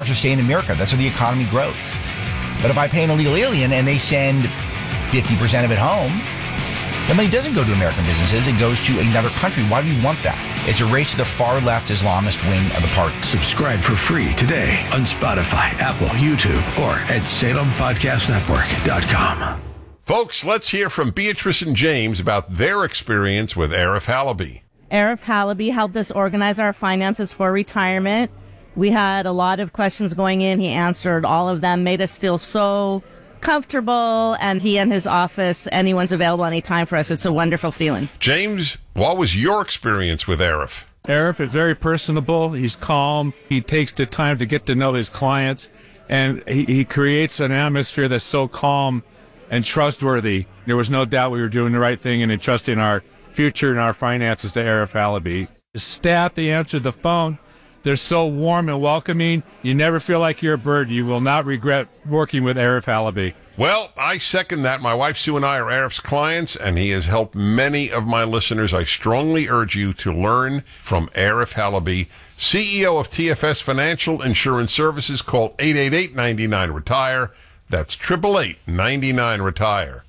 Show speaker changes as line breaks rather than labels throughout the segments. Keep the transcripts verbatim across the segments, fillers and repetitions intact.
workers to stay in America. That's how the economy grows. But if I pay an illegal alien and they send fifty percent of it home, the money doesn't go to American businesses. It goes to another country. Why do you want that? It's a race to the far-left Islamist wing of the party.
Subscribe for free today on Spotify, Apple, YouTube, or at Salem Podcast Network dot com.
Folks, let's hear from Beatrice and James about their experience with Arif Halaby.
Arif Halaby helped us organize our finances for retirement. We had a lot of questions going in. He answered all of them, made us feel so comfortable, and he and his office, anyone's available anytime for us. It's a wonderful feeling.
James, what was your experience with Arif?
Arif is very personable. He's calm. He takes the time to get to know his clients, and he, he creates an atmosphere that's so calm and trustworthy. There was no doubt we were doing the right thing and entrusting our future and our finances to Arif Halaby. The staff, they answered the phone. They're so warm and welcoming. You never feel like you're a bird. You will not regret working with Arif Halaby.
Well, I second that. My wife Sue and I are Arif's clients, and he has helped many of my listeners. I strongly urge you to learn from Arif Halaby, C E O of T F S Financial Insurance Services. Call eight eight eight, nine nine, retire. That's eight eight eight, nine nine, retire.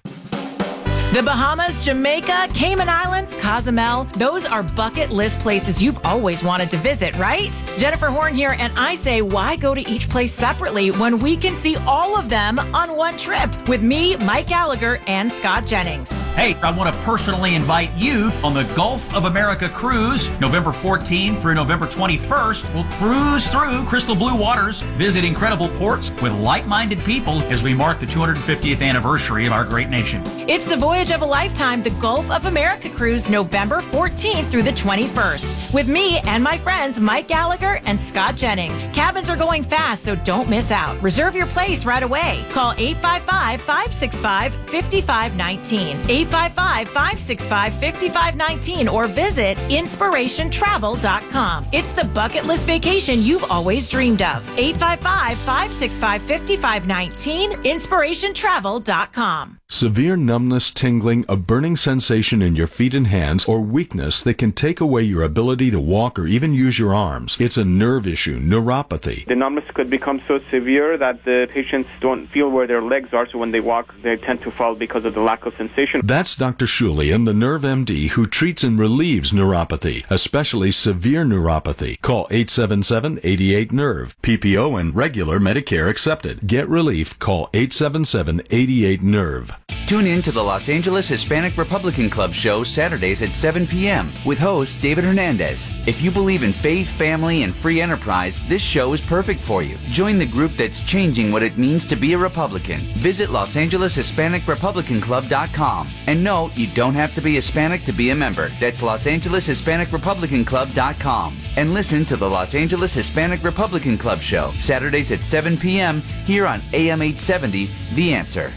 The Bahamas, Jamaica, Cayman Islands, Cozumel, those are bucket list places you've always wanted to visit, right? Jennifer Horn here, and I say, why go to each place separately when we can see all of them on one trip with me, Mike Gallagher, and Scott Jennings?
Hey, I want to personally invite you on the Gulf of America cruise, November fourteenth through November twenty-first. We'll cruise through crystal blue waters, visit incredible ports with like-minded people as we mark the two hundred fiftieth anniversary of our great nation.
It's the voyage of a lifetime, the Gulf of America cruise, November fourteenth through the twenty-first, with me and my friends Mike Gallagher and Scott Jennings. Cabins are going fast, so don't miss out. Reserve your place right away. Call eight five five, five six five, five five one nine, eight five five, five six five, five five one nine, or visit inspiration travel dot com. It's the bucket list vacation you've always dreamed of. eight five five, five six five, five five one nine, inspiration travel dot com.
Severe numbness, tingling, a burning sensation in your feet and hands, or weakness that can take away your ability to walk or even use your arms. It's a nerve issue, neuropathy.
The numbness could become so severe that the patients don't feel where their legs are, so when they walk, they tend to fall because of the lack of sensation.
That's Doctor Shulian, the Nerve M D, who treats and relieves neuropathy, especially severe neuropathy. Call eight seven seven, eight eight, nerve. P P O and regular Medicare accepted. Get relief. Call eight seven seven, eight eight, nerve.
Tune in to the Los Angeles Hispanic Republican Club show Saturdays at seven p.m. with host David Hernandez. If you believe in faith, family, and free enterprise, this show is perfect for you. Join the group that's changing what it means to be a Republican. Visit Los Angeles Hispanic Republican Club dot com. And no, you don't have to be Hispanic to be a member. That's Los Angeles Hispanic Republican Club dot com. And listen to the Los Angeles Hispanic Republican Club show Saturdays at seven p.m. here on A M eight seventy, The Answer.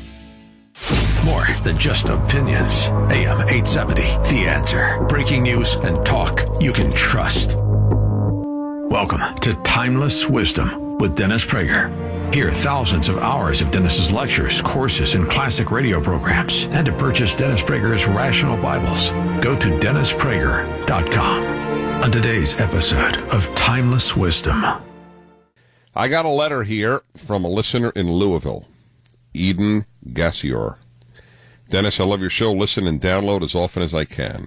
More than just opinions. A M eight seventy, The Answer. Breaking news and talk you can trust. Welcome to Timeless Wisdom with Dennis Prager. Hear thousands of hours of Dennis's lectures, courses, and classic radio programs. And to purchase Dennis Prager's Rational Bibles, go to dennis prager dot com. On today's episode of Timeless Wisdom.
I got a letter here from a listener in Louisville, Eden Gassior. Dennis, I love your show. Listen and download as often as I can.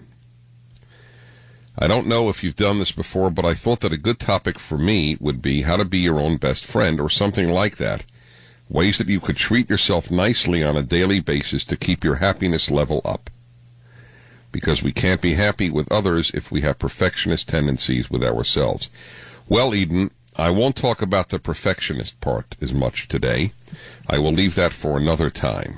I don't know if you've done this before, but I thought that a good topic for me would be how to be your own best friend or something like that. Ways that you could treat yourself nicely on a daily basis to keep your happiness level up. Because we can't be happy with others if we have perfectionist tendencies with ourselves. Well, Eden, I won't talk about the perfectionist part as much today. I will leave that for another time.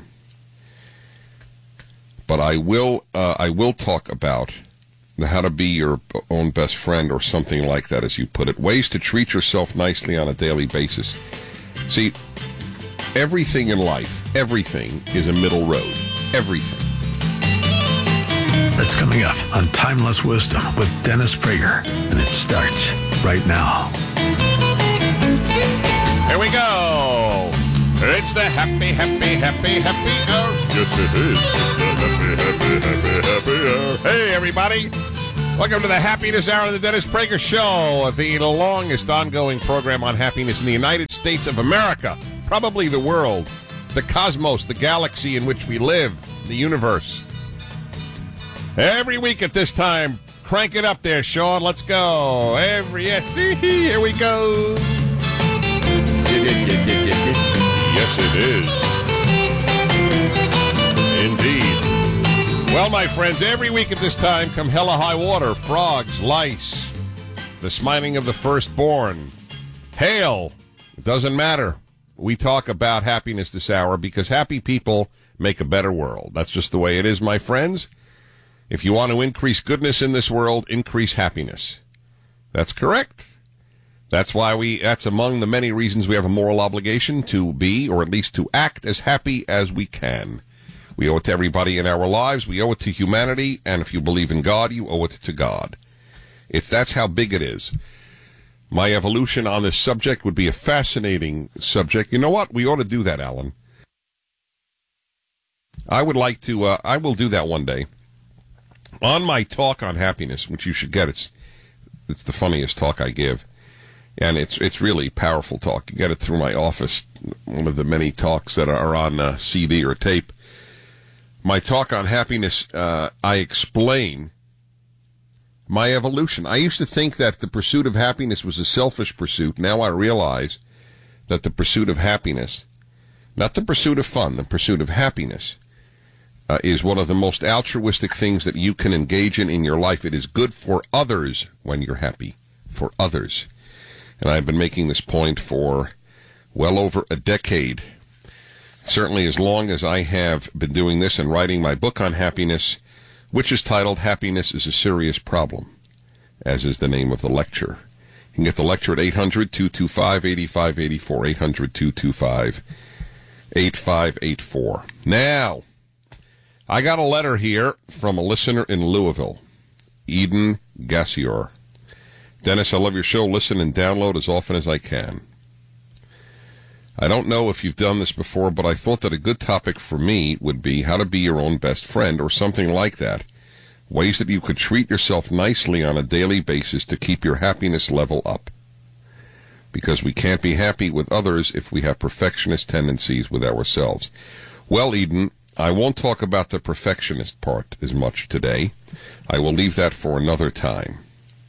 But I will uh, I will talk about how to be your own best friend or something like that, as you put it. Ways to treat yourself nicely on a daily basis. See, everything in life, everything is a middle road. Everything.
That's coming up on Timeless Wisdom with Dennis Prager, and it starts right now.
Here we go. It's the happy, happy, happy, happy hour. Yes, it is. It's the happy, happy, happy, happy hour. Hey, everybody. Welcome to the Happiness Hour of the Dennis Prager Show, the longest ongoing program on happiness in the United States of America, probably the world, the cosmos, the galaxy in which we live, the universe. Every week at this time, crank it up there, Sean. Let's go. Every, yes, here we go. Yes, it is. Indeed. Well, my friends, every week at this time come hella high water, frogs, lice, the smiting of the firstborn, hail. It doesn't matter. We talk about happiness this hour because happy people make a better world. That's just the way it is, my friends. If you want to increase goodness in this world, increase happiness. That's correct. That's why we, that's among the many reasons we have a moral obligation to be, or at least to act, as happy as we can. We owe it to everybody in our lives. We owe it to humanity. And if you believe in God, you owe it to God. It's, that's how big it is. My evolution on this subject would be a fascinating subject. You know what? We ought to do that, Alan. I would like to, uh, I will do that one day. On my talk on happiness, which you should get, it's it's the funniest talk I give, and it's it's really powerful talk. You get it through my office, one of the many talks that are on uh, C D or tape. My talk on happiness, uh, I explain my evolution. I used to think that the pursuit of happiness was a selfish pursuit. Now I realize that the pursuit of happiness, not the pursuit of fun, the pursuit of happiness, Uh, is one of the most altruistic things that you can engage in in your life. It is good for others when you're happy, for others. And I've been making this point for well over a decade. Certainly as long as I have been doing this and writing my book on happiness, which is titled Happiness is a Serious Problem, as is the name of the lecture. You can get the lecture at eight hundred, two two five, eight five eight four, eight hundred, two two five, eight five eight four. Now, I got a letter here from a listener in Louisville, Eden Gassior. Dennis, I love your show. Listen and download as often as I can. I don't know if you've done this before, but I thought that a good topic for me would be how to be your own best friend or something like that. Ways that you could treat yourself nicely on a daily basis to keep your happiness level up. Because we can't be happy with others if we have perfectionist tendencies with ourselves. Well, Eden, I won't talk about the perfectionist part as much today. I will leave that for another time.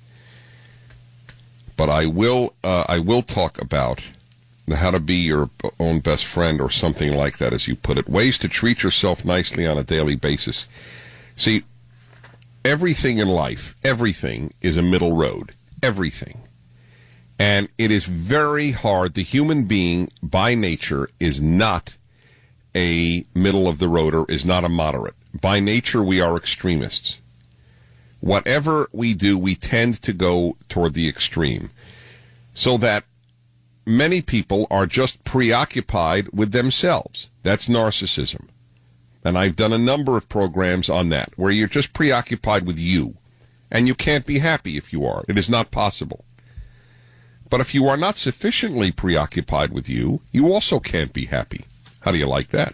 But I will uh, I will talk about how to be your own best friend or something like that, as you put it. Ways to treat yourself nicely on a daily basis. See, everything in life, everything is a middle road. Everything. And it is very hard. The human being, by nature, is not a middle of the road, or is not a moderate. By nature, we are extremists. Whatever we do, we tend to go toward the extreme. So that many people are just preoccupied with themselves. That's narcissism. And I've done a number of programs on that, where you're just preoccupied with you. And you can't be happy if you are. It is not possible. But if you are not sufficiently preoccupied with you, you also can't be happy. How do you like that?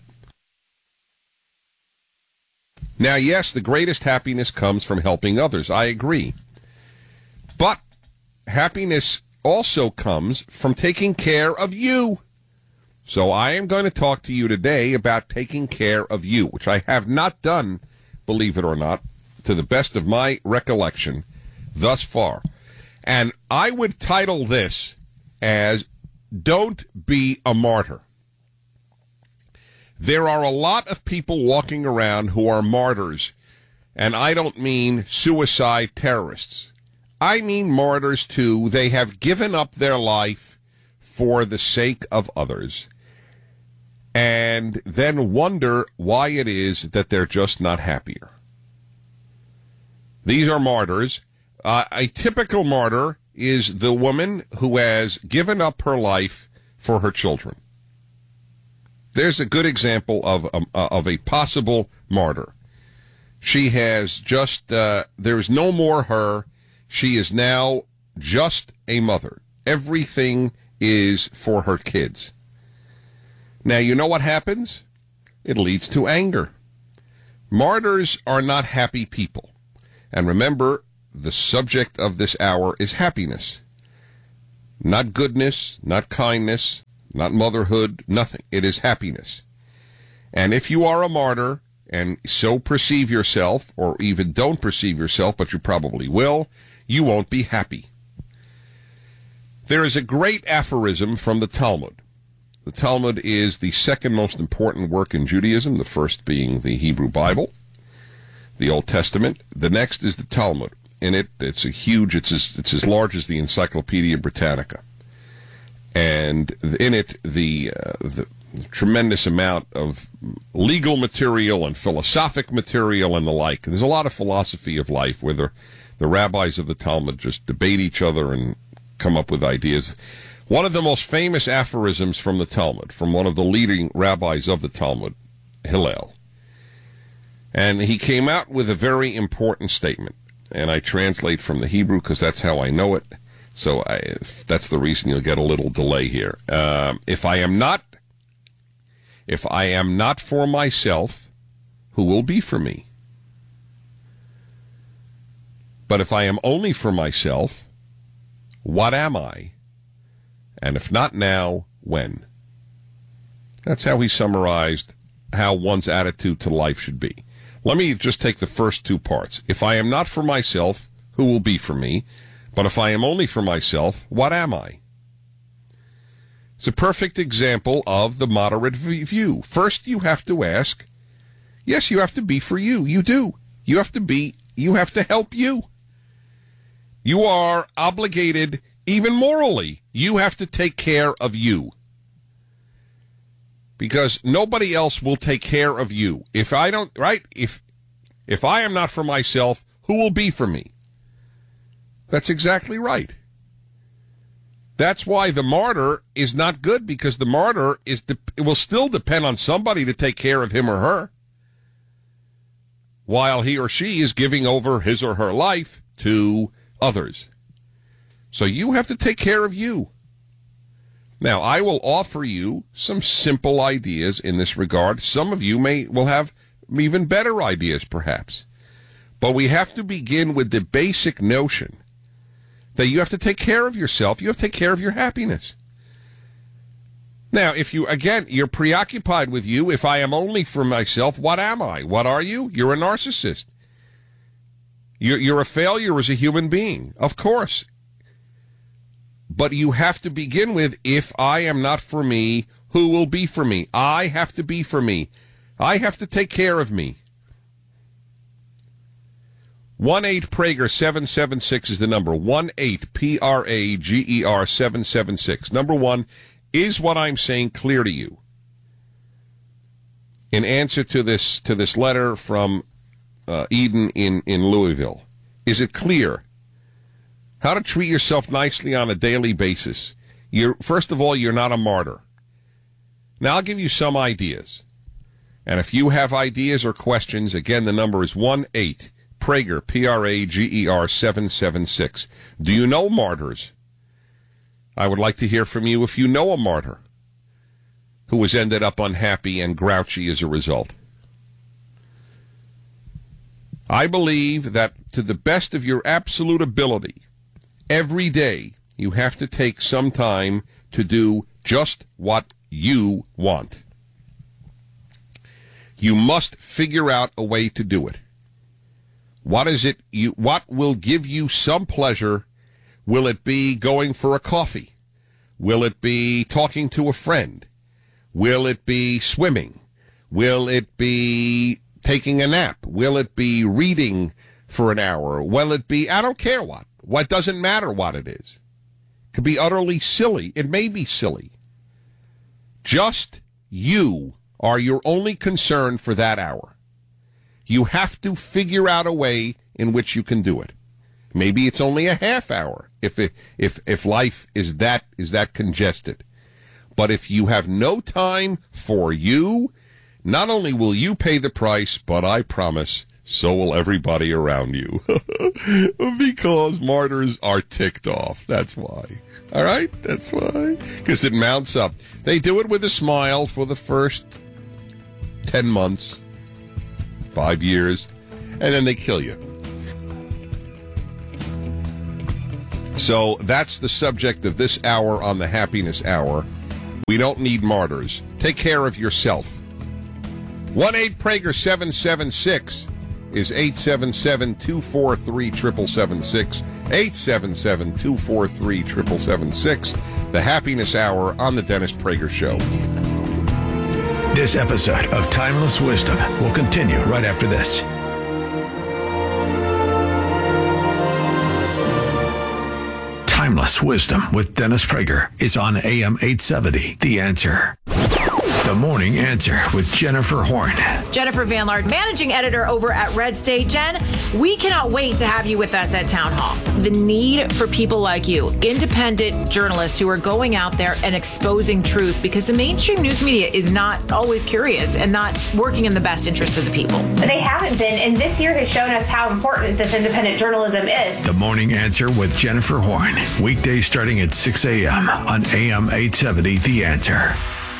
Now, yes, the greatest happiness comes from helping others. I agree. But happiness also comes from taking care of you. So I am going to talk to you today about taking care of you, which I have not done, believe it or not, to the best of my recollection thus far. And I would title this as Don't Be a Martyr. There are a lot of people walking around who are martyrs, and I don't mean suicide terrorists. I mean martyrs, too. They have given up their life for the sake of others, and then wonder why it is that they're just not happier. These are martyrs. Uh, a typical martyr is the woman who has given up her life for her children. There's a good example of um, uh, of a possible martyr. She has just, uh, there's no more her. She is now just a mother. Everything is for her kids. Now, you know what happens? It leads to anger. Martyrs are not happy people. And remember, the subject of this hour is happiness. Not goodness, not kindness, not motherhood, nothing. It is happiness. And if you are a martyr and so perceive yourself, or even don't perceive yourself, but you probably will, you won't be happy. There is a great aphorism from the Talmud. The Talmud is the second most important work in Judaism, the first being the Hebrew Bible, the Old Testament. The next is the Talmud. In it, it's a huge, it's as, it's as large as the Encyclopedia Britannica. And in it, the, uh, the tremendous amount of legal material and philosophic material and the like. And there's a lot of philosophy of life where the, the rabbis of the Talmud just debate each other and come up with ideas. One of the most famous aphorisms from the Talmud, from one of the leading rabbis of the Talmud, Hillel. And he came out with a very important statement. And I translate from the Hebrew because that's how I know it. So I, that's the reason you'll get a little delay here. Uh, if I am not, if I am not for myself, who will be for me? But if I am only for myself, what am I? And if not now, when? That's how he summarized how one's attitude to life should be. Let me just take the first two parts. If I am not for myself, who will be for me? But if I am only for myself, what am I? It's a perfect example of the moderate view. First, you have to ask, yes, you have to be for you. You do. You have to be, you have to help you. You are obligated, even morally, you have to take care of you. Because nobody else will take care of you. If I don't, right? If if I am not for myself, who will be for me? That's exactly right. That's why the martyr is not good, because the martyr is de- it will still depend on somebody to take care of him or her, while he or she is giving over his or her life to others. So you have to take care of you. Now, I will offer you some simple ideas in this regard. Some of you may will have even better ideas, perhaps. But we have to begin with the basic notion that you have to take care of yourself. You have to take care of your happiness. Now, if you, again, you're preoccupied with you, if I am only for myself, what am I? What are you? You're a narcissist. You're, you're a failure as a human being, of course. But you have to begin with, if I am not for me, who will be for me? I have to be for me. I have to take care of me. one eight Prager seven seven six is the number. one eight P R A G E R seven seven six. Number one, is what I'm saying clear to you? In answer to this to this letter from uh, Eden in, in Louisville, is it clear? How to treat yourself nicely on a daily basis. You're, first of all, you're not a martyr. Now, I'll give you some ideas. And if you have ideas or questions, again, the number is one eight Prager, P R A G E R seven seven six. Do you know martyrs? I would like to hear from you if you know a martyr who has ended up unhappy and grouchy as a result. I believe that to the best of your absolute ability, every day, you have to take some time to do just what you want. You must figure out a way to do it. What is it you, what will give you some pleasure? Will it be going for a coffee? Will it be talking to a friend? Will it be swimming? Will it be taking a nap? Will it be reading for an hour? Will it be, I don't care what. What doesn't matter what it is. It could be utterly silly. It may be silly. Just you are your only concern for that hour. You have to figure out a way in which you can do it. Maybe it's only a half hour if it, if if life is that is that congested. But if you have no time for you, not only will you pay the price, but I promise so will everybody around you. Because martyrs are ticked off. That's why. All right? That's why. Because it mounts up. They do it with a smile for the first ten months, five years, and then they kill you. So that's the subject of this hour on the Happiness Hour. We don't need martyrs. Take care of yourself. one eight Prager seven seven six is eight seven seven, two four three, seven seven seven six. eight seven seven, two four three, seven seven seven six. The Happiness Hour on the Dennis Prager Show.
This episode of Timeless Wisdom will continue right after this. Timeless Wisdom with Dennis Prager is on A M eight seventy. The Answer. The Morning Answer with Jennifer Horn.
Jennifer Van Laard, managing editor over at Red State. Jen, we cannot wait to have you with us at Town Hall. The need for people like you, independent journalists who are going out there and exposing truth, because the mainstream news media is not always curious and not working in the best interest of the people.
They haven't been, and this year has shown us how important this independent journalism is.
The Morning Answer with Jennifer Horn. Weekdays starting at six a.m. on A M eight seventy. The Answer.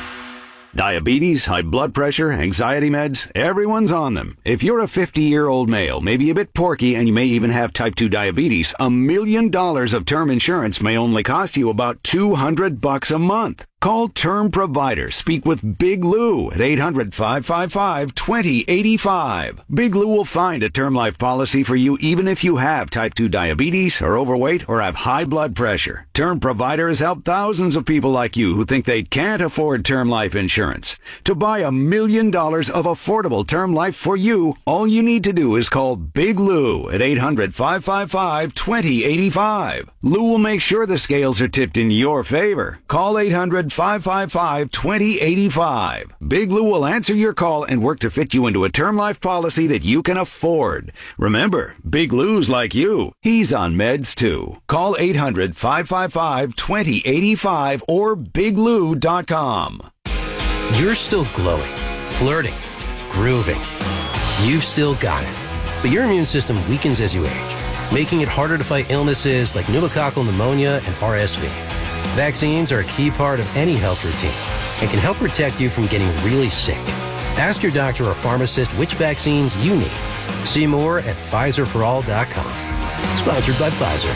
Diabetes, high blood pressure, anxiety meds, everyone's on them. If you're a fifty-year-old male, maybe a bit porky, and you may even have type two diabetes, a million dollars of term insurance may only cost you about two hundred bucks a month. Call Term Provider. Speak with Big Lou at eight hundred, five five five, two zero eight five. Big Lou will find a term life policy for you even if you have type two diabetes, are overweight, or have high blood pressure. Term Provider has helped thousands of people like you who think they can't afford term life insurance. To buy a million dollars of affordable term life for you, all you need to do is call Big Lou at eight hundred, five five five, two zero eight five. Lou will make sure the scales are tipped in your favor. Call eight hundred, five five five, two zero eight five. Big Lou will answer your call and work to fit you into a term life policy that you can afford. Remember, Big Lou's like you. He's on meds too. Call eight hundred, five five five, two zero eight five or big lou dot com.
You're still glowing, flirting, grooving. You've still got it. But your immune system weakens as you age, making it harder to fight illnesses like pneumococcal pneumonia and R S V. Vaccines are a key part of any health routine and can help protect you from getting really sick. Ask your doctor or pharmacist which vaccines you need. See more at Pfizer for all dot com. Sponsored by Pfizer.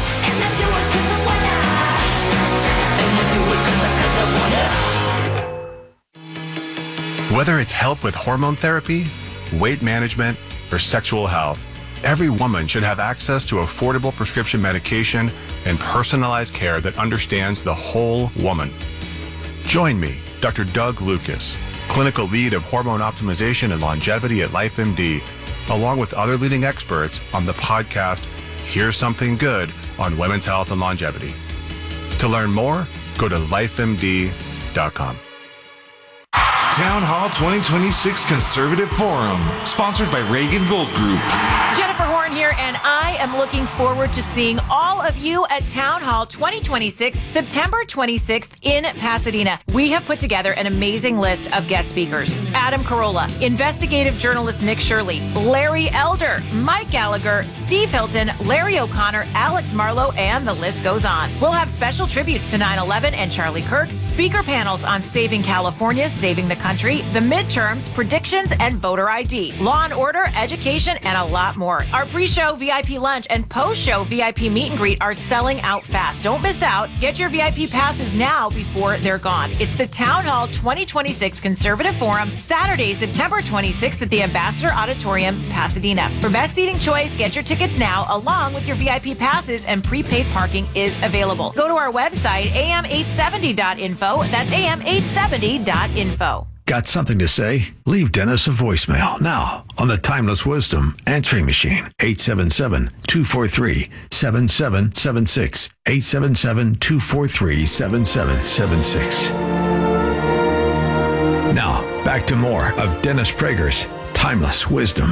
Whether it's help with hormone therapy, weight management, or sexual health, every woman should have access to affordable prescription medication and personalized care that understands the whole woman. Join me, Doctor Doug Lucas, clinical lead of hormone optimization and longevity at LifeMD, along with other leading experts on the podcast Here's Something Good on Women's Health and Longevity. To learn more, go to life M D dot com.
Town Hall twenty twenty-six Conservative Forum, sponsored by Reagan Gold Group.
Jennifer Horn here, and I am looking forward to seeing all of you at Town Hall twenty twenty-six, September twenty-sixth in Pasadena. We have put together an amazing list of guest speakers. Adam Carolla, investigative journalist Nick Shirley, Larry Elder, Mike Gallagher, Steve Hilton, Larry O'Connor, Alex Marlowe, and the list goes on. We'll have special tributes to nine eleven and Charlie Kirk, speaker panels on saving California, saving the country, the midterms, predictions, and voter I D, law and order, education, and a lot more. Our pre-show V I P lunch and post-show V I P meet and greet are selling out fast. Don't miss out. Get your V I P passes now before they're gone. It's the Town Hall twenty twenty-six Conservative Forum, Saturday, September twenty-sixth at the Ambassador Auditorium, Pasadena. For best seating choice, get your tickets now, along with your V I P passes, and prepaid parking is available. Go to our website, A M eight seventy dot info. That's A M eight seventy dot info.
Got something to say? Leave Dennis a voicemail now on the Timeless Wisdom answering machine. eight seven seven, two four three, seven seven seven six. eight seven seven, two four three, seven seven seven six. Now, back to more of Dennis Prager's Timeless Wisdom.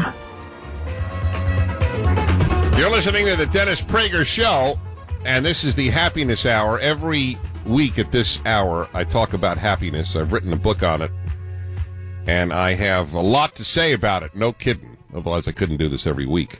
You're listening to the Dennis Prager Show, and this is the Happiness Hour. Every week at this hour, I talk about happiness. I've written a book on it. And I have a lot to say about it. No kidding. Otherwise, I couldn't do this every week.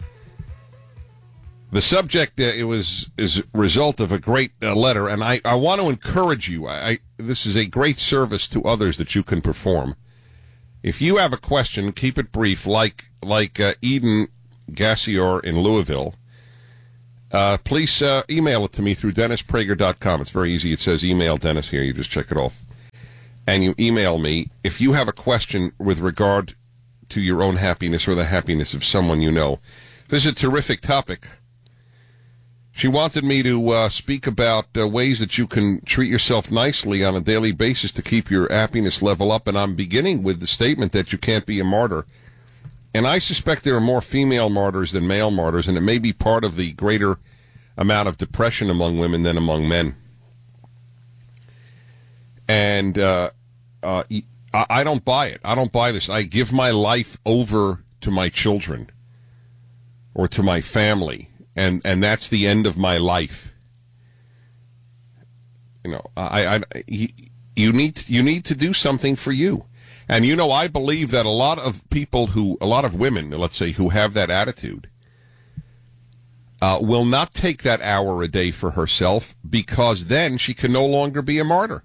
The subject, uh, it was is a result of a great uh, letter, and I, I want to encourage you. I, I this is a great service to others that you can perform. If you have a question, keep it brief, like like uh, Eden Gassior in Louisville. Uh, please uh, email it to me through dennis prager dot com. It's very easy. It says email Dennis here. You just check it off. And you email me if you have a question with regard to your own happiness or the happiness of someone you know. This is a terrific topic. She wanted me to uh, speak about uh, ways that you can treat yourself nicely on a daily basis to keep your happiness level up, and I'm beginning with the statement that you can't be a martyr. And I suspect there are more female martyrs than male martyrs, and it may be part of the greater amount of depression among women than among men. And uh, uh, I don't buy it. I don't buy this. I give my life over to my children or to my family, and, and that's the end of my life. You know, I, I you need you need to do something for you. And, you know, I believe that a lot of people who, a lot of women, let's say, who have that attitude uh, will not take that hour a day for herself, because then she can no longer be a martyr.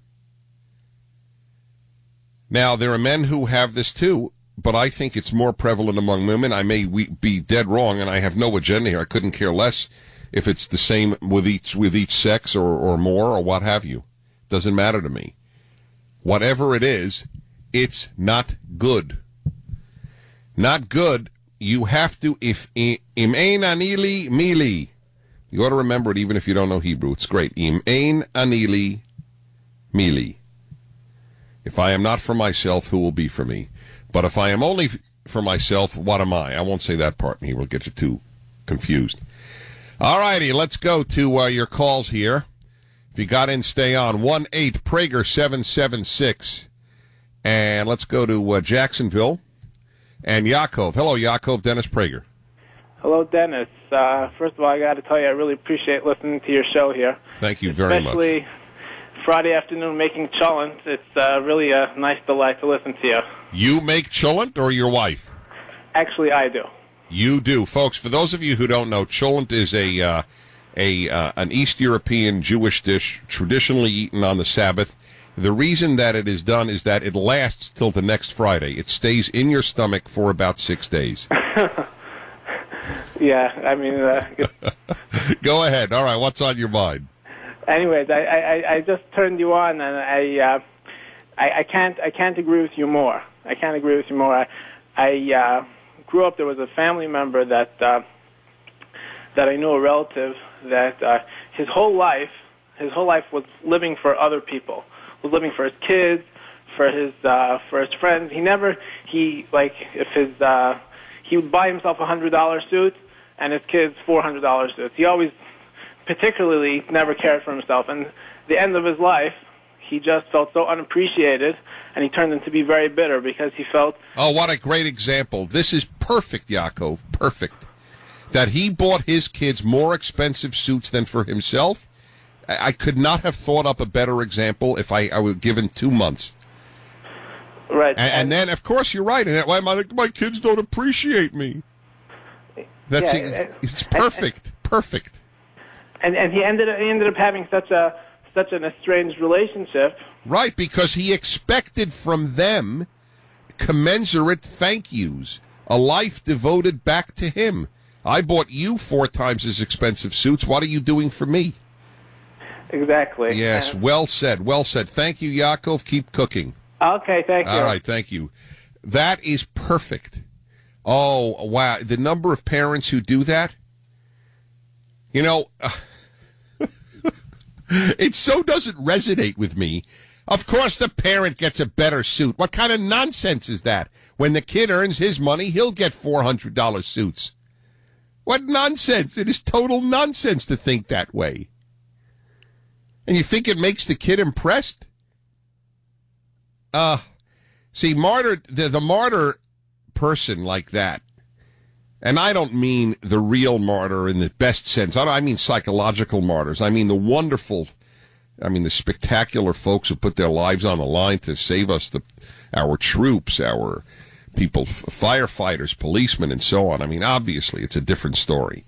Now, there are men who have this too, but I think it's more prevalent among women. I may be dead wrong, and I have no agenda here. I couldn't care less if it's the same with each with each sex or, or more or what have you. Doesn't matter to me. Whatever it is, it's not good. Not good. You have to, if im ein anili mili. You ought to remember it even if you don't know Hebrew. It's great. Im ein anili mili. If I am not for myself, who will be for me? But if I am only for myself, what am I? I won't say that part in here. We'll get you too confused. All righty, let's go to uh, your calls here. If you got in, stay on. one eight Prager seven seven six. And let's go to uh, Jacksonville. And Yaakov. Hello, Yaakov. Dennis Prager.
Hello, Dennis. Uh, first of all, I got to tell you, I really appreciate listening to your show here.
Thank you very much.
Especially Friday afternoon making cholent. It's uh, really a nice delight to listen to you.
You make cholent or your wife?
Actually, I do.
You do. Folks, for those of you who don't know, cholent is a, uh, a uh, an East European Jewish dish traditionally eaten on the Sabbath. The reason that it is done is that it lasts till the next Friday. It stays in your stomach for about six days.
Yeah, I mean... Uh,
Go ahead. All right, what's on your mind?
Anyways, I, I, I just turned you on, and I, uh, I I can't I can't agree with you more. I can't agree with you more. I, I uh, grew up. There was a family member that uh, that I knew, a relative that uh, his whole life his whole life was living for other people. Was living for his kids, for his uh, for his friends. He never he like if his uh, he would buy himself a hundred dollar suit and his kids four hundred dollar suits. He always particularly never cared for himself. And the end of his life, he just felt so unappreciated, and he turned into be very bitter because he felt...
Oh, what a great example. This is perfect, Yaakov, perfect. That he bought his kids more expensive suits than for himself. I, I could not have thought up a better example if I, I were given two months.
Right.
And, and then, of course, you're right. And why my, my kids don't appreciate me. That's
Yeah,
it,
and-
it's perfect, perfect.
And and he ended up, he ended up having such a such an estranged relationship.
Right, because he expected from them commensurate thank yous, a life devoted back to him. I bought you four times as expensive suits. What are you doing for me?
Exactly.
Yes,
And-
well said, well said. Thank you, Yaakov. Keep cooking.
Okay, thank you.
All right, thank you. That is perfect. Oh, wow. The number of parents who do that, you know, it so doesn't resonate with me. Of course the parent gets a better suit. What kind of nonsense is that? When the kid earns his money, he'll get four hundred dollar suits. What nonsense. It is total nonsense to think that way. And you think it makes the kid impressed? Uh, see, martyr, the, the martyr person like that, and I don't mean the real martyr in the best sense. I, don't, I mean psychological martyrs. I mean the wonderful, I mean the spectacular folks who put their lives on the line to save us, the our troops, our people, f- firefighters, policemen, and so on. I mean, obviously, it's a different story.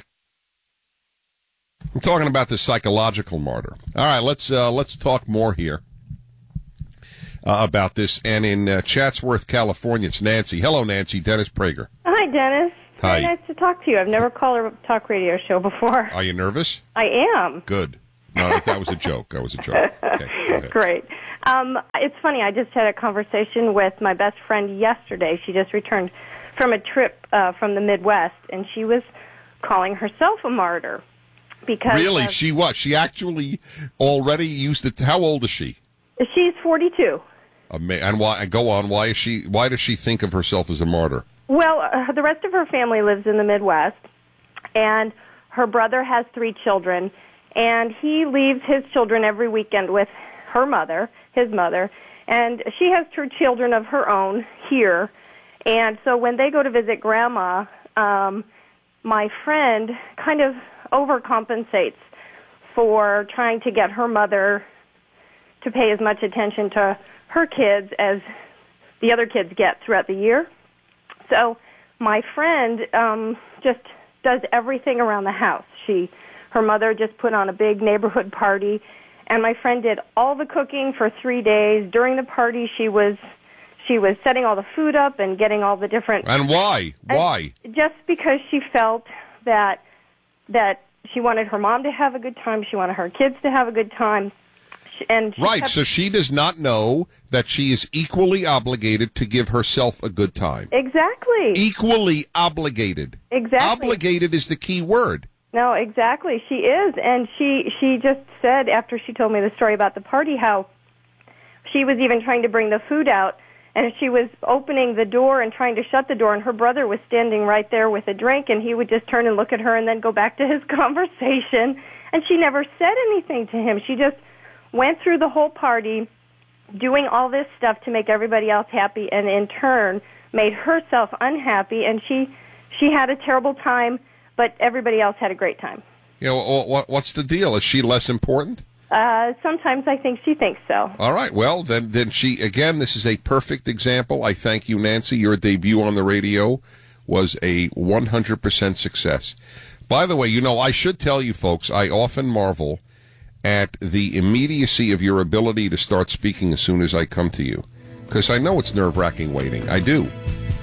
I'm talking about the psychological martyr. All right, let's uh, let's talk more here uh, about this. And in uh, Chatsworth, California, it's Nancy. Hello, Nancy. Dennis Prager.
Hi, Dennis.
Hi.
Very nice to talk to you. I've never called a talk radio show before.
Are you nervous?
I am.
Good. No, that was a joke. That was a joke. Okay, go ahead.
Great. Um, it's funny. I just had a conversation with my best friend yesterday. She just returned from a trip uh, from the Midwest, and she was calling herself a martyr. Because
Really?
of,
She what? She actually already used it. How old is she?
She's forty-two.
Ama- And why? Go on. Why is she? Why does she think of herself as a martyr?
Well, uh, the rest of her family lives in the Midwest, and her brother has three children, and he leaves his children every weekend with her mother, his mother, and she has two children of her own here. And so when they go to visit Grandma, um, my friend kind of overcompensates for trying to get her mother to pay as much attention to her kids as the other kids get throughout the year. So my friend um, just does everything around the house. She, her mother just put on a big neighborhood party, and my friend did all the cooking for three days. During the party, she was she was setting all the food up and getting all the different.
And why? Why?
And just because she felt that that she wanted her mom to have a good time, she wanted her kids to have a good time. And she
Right,
kept,
so she does not know that she is equally obligated to give herself a good time.
Exactly.
Equally obligated.
Exactly.
Obligated is the key word.
No, exactly. She is, and she she just said after she told me the story about the party how she was even trying to bring the food out, and she was opening the door and trying to shut the door, and her brother was standing right there with a drink, and he would just turn and look at her and then go back to his conversation, and she never said anything to him. She just went through the whole party doing all this stuff to make everybody else happy, and in turn made herself unhappy, and she she had a terrible time, but everybody else had a great time.
You know, what, what's the deal? Is she less important?
Uh, sometimes I think she thinks so.
All right, well, then, then she, again, this is a perfect example. I thank you, Nancy. Your debut on the radio was a one hundred percent success. By the way, you know, I should tell you folks, I often marvel at the immediacy of your ability to start speaking as soon as I come to you. Because I know it's nerve-wracking waiting. I do.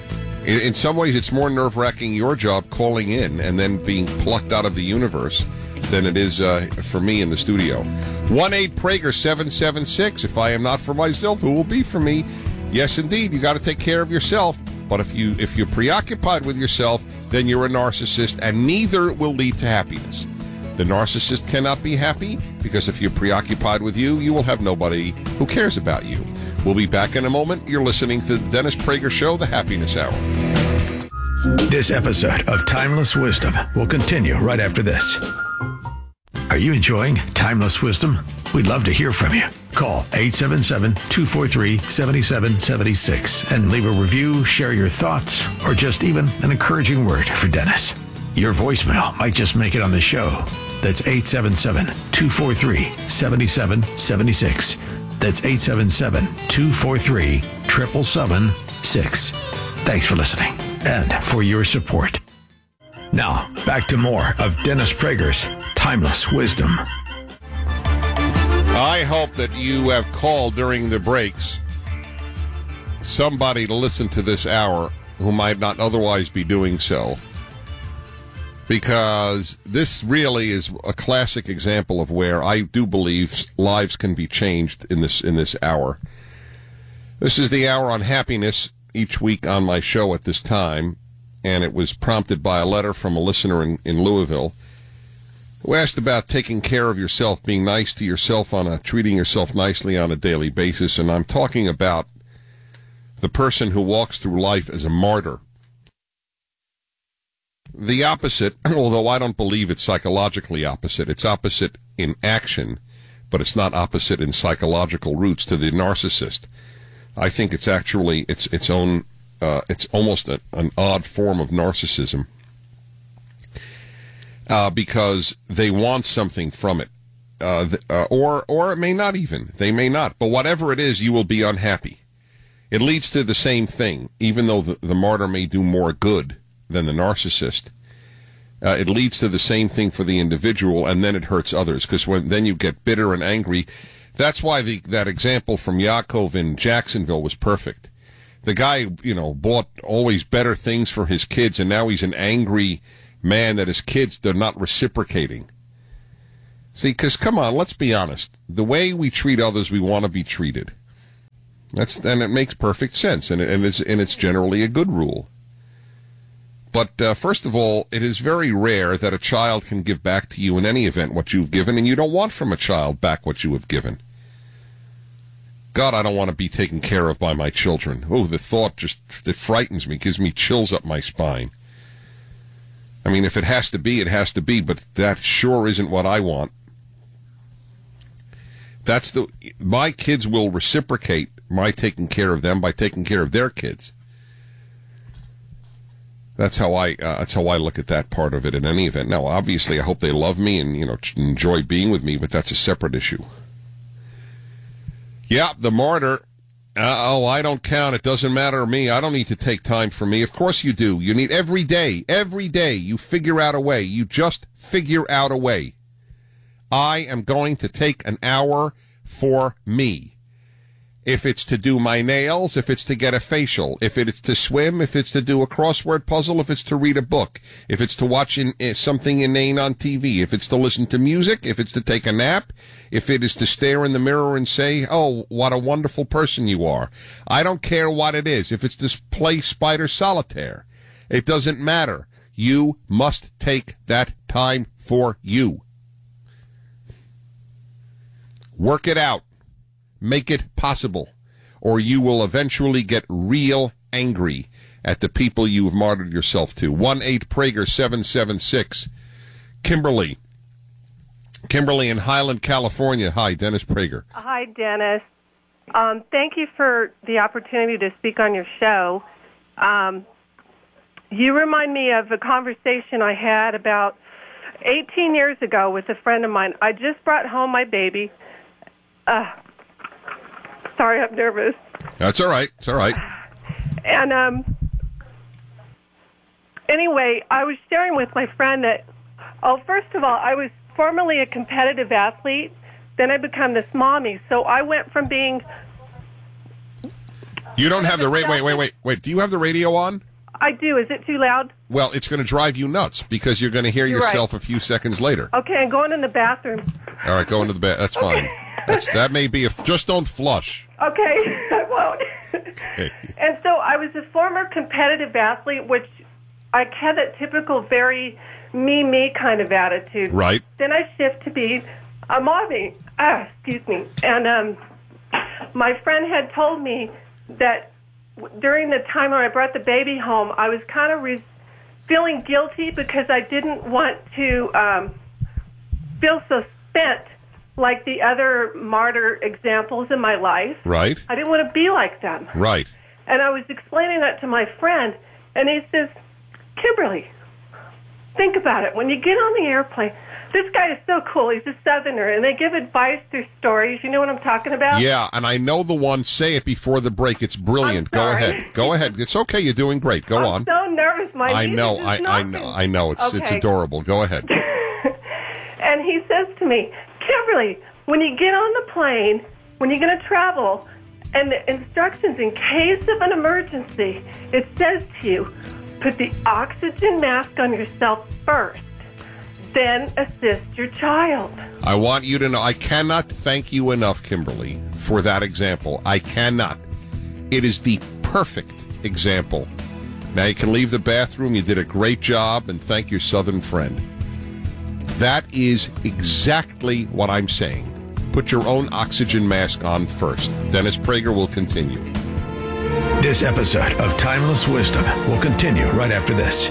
In, in some ways, it's more nerve-wracking your job calling in and then being plucked out of the universe than it is uh, for me in the studio. one eight Prager seven seven six. If I am not for myself, who will be for me? Yes, indeed. You got to take care of yourself. But if, you, if you're preoccupied with yourself, then you're a narcissist, and neither will lead to happiness. The narcissist cannot be happy because if you're preoccupied with you, you will have nobody who cares about you. We'll be back in a moment. You're listening to the Dennis Prager Show, The Happiness Hour.
This episode of Timeless Wisdom will continue right after this. Are you enjoying Timeless Wisdom? We'd love to hear from you. Call eight seven seven, two four three, seven seven seven six and leave a review, share your thoughts, or just even an encouraging word for Dennis. Your voicemail might just make it on the show. That's eight seven seven, two four three, seven seven seven six. That's eight seven seven, two four three, seven seven seven six. Thanks for listening and for your support. Now, back to more of Dennis Prager's Timeless Wisdom.
I hope that you have called during the breaks somebody to listen to this hour who might not otherwise be doing so. Because this really is a classic example of where I do believe lives can be changed in this in this hour. This is the hour on happiness each week on my show at this time, and it was prompted by a letter from a listener in, in Louisville who asked about taking care of yourself, being nice to yourself, on a treating yourself nicely on a daily basis, and I'm talking about the person who walks through life as a martyr. The opposite, although I don't believe it's psychologically opposite, it's opposite in action, but it's not opposite in psychological roots to the narcissist. I think it's actually its its own, uh, it's almost a, an odd form of narcissism, uh, because they want something from it, uh, th- uh, or or it may not even, they may not, but whatever it is, you will be unhappy. It leads to the same thing, even though the, the martyr may do more good than the narcissist. Uh, it leads to the same thing for the individual, and then it hurts others, because when then you get bitter and angry. That's why the, that example from Yaakov in Jacksonville was perfect, The guy, you know, bought always better things for his kids, and now he's an angry man that his kids, they're not reciprocating. See, because, come on, let's be honest. The way we treat others, we want to be treated. That's and it makes perfect sense, and, it, and, it's, and it's generally a good rule. But uh, first of all, it is very rare that a child can give back to you in any event what you've given, and you don't want from a child back what you have given. God, I don't want to be taken care of by my children. Oh, the thought just, it frightens me, gives me chills up my spine. I mean, if it has to be, it has to be, but that sure isn't what I want. That's the, my kids will reciprocate my taking care of them by taking care of their kids. That's how I, uh, that's how I look at that part of it in any event. Now, obviously, I hope they love me and, you know, enjoy being with me, but that's a separate issue. Yeah, the martyr. Uh, oh, I don't count. It doesn't matter to me. I don't need to take time for me. Of course you do. You need every day, every day you figure out a way. You just figure out a way. I am going to take an hour for me. If it's to do my nails, if it's to get a facial, if it's to swim, if it's to do a crossword puzzle, if it's to read a book, if it's to watch in, uh, something inane on T V, if it's to listen to music, if it's to take a nap, if it is to stare in the mirror and say, oh, what a wonderful person you are. I don't care what it is. If it's to play Spider Solitaire, it doesn't matter. You must take that time for you. Work it out. Make it possible, or you will eventually get real angry at the people you have martyred yourself to. one eight Prager seven seven six. Kimberly. Kimberly in Highland, California. Hi, Dennis Prager.
Hi, Dennis. Um, thank you for the opportunity to speak on your show. Um, you remind me of a conversation I had about eighteen years ago with a friend of mine. I just brought home my baby. Uh, sorry, I'm nervous.
That's all right. It's all right.
And um, anyway, I was sharing with my friend that, oh, first of all, I was formerly a competitive athlete. Then I became this mommy. So I went from being...
You don't have the radio... Wait, wait, wait, wait. Do you have the radio on?
I do. Is it too loud?
Well, it's going to drive you nuts because you're going to hear
You're
yourself
right.
a few seconds later.
Okay, I'm going in the bathroom.
All right, go into the bed. That's fine. That's, that may be a... Just don't flush.
Okay, I won't.
Okay.
And so I was a former competitive athlete, which I had that typical very me, me kind of attitude.
Right.
Then I shift to be a mommy. Ah, excuse me. And um, my friend had told me that during the time when I brought the baby home, I was kind of re- feeling guilty because I didn't want to um, feel so spent like the other martyr examples in my life.
Right.
I didn't want to be like them.
Right.
And I was explaining that to my friend, and he says, Kimberly, think about it. When you get on the airplane, this guy is so cool. He's a Southerner, and they give advice through stories. You know what I'm talking about?
Yeah, and I know the one. Say it before the break. It's brilliant. Go ahead. Go ahead. It's okay. You're doing great. Go
I'm
on.
so nervous. My
I
knees
know.
are just
I, I
knocking.
know. I know. It's it's
Okay.
adorable. Go ahead.
And he says to me, Kimberly, when you get on the plane, when you're going to travel, and the instructions in case of an emergency, it says to you, put the oxygen mask on yourself first, then assist your child.
I want you to know, I cannot thank you enough, Kimberly, for that example. I cannot. It is the perfect example. Now you can leave the bathroom. You did a great job, and thank your Southern friend. That is exactly what I'm saying. Put your own oxygen mask on first. Dennis Prager will continue.
This episode of Timeless Wisdom will continue right after this.